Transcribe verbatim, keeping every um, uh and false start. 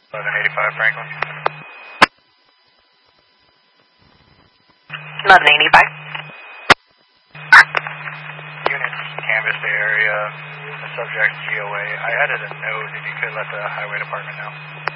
eleven eighty-five Franklin. eleven eighty-five. Units canvass the area, the subject G O A. I added a note if you could let the highway department know.